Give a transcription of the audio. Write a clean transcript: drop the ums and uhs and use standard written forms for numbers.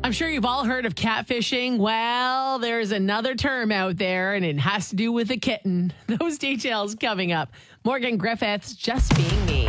I'm sure you've all heard of catfishing. Well, there's another term out there, and it has to do with a kitten. Those details coming up. Morgan Griffiths, Just Being Me.